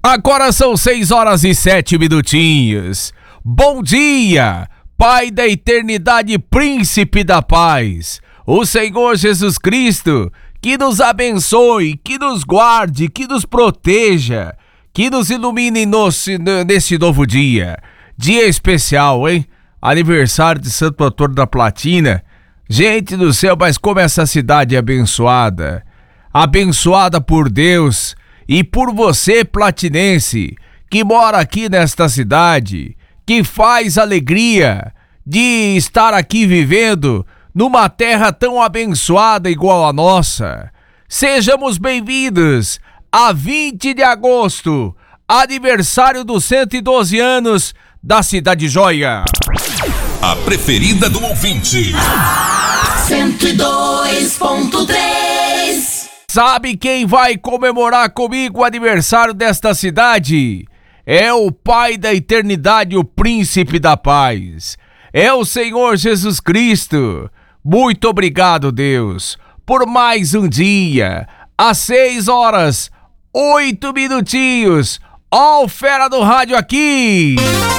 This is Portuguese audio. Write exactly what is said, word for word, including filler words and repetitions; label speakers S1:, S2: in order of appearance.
S1: Agora são seis horas e sete minutinhos. Bom dia, Pai da eternidade, Príncipe da paz, o Senhor Jesus Cristo, que nos abençoe, que nos guarde, que nos proteja, que nos ilumine nesse, nesse novo dia. Dia especial, hein? Aniversário de Santo Antônio da Platina. Gente do céu, mas como essa cidade é abençoada. Abençoada por Deus e por você, platinense, que mora aqui nesta cidade, que faz alegria de estar aqui vivendo numa terra tão abençoada igual a nossa. Sejamos bem-vindos a vinte de agosto, aniversário dos cento e doze anos da Cidade Joia.
S2: A preferida do ouvinte.
S3: cento e dois ponto três.
S1: Sabe quem vai comemorar comigo o aniversário desta cidade? É o Pai da eternidade, o Príncipe da paz. É o Senhor Jesus Cristo. Muito obrigado, Deus, por mais um dia. Às seis horas, oito minutinhos. Ó o fera do rádio aqui.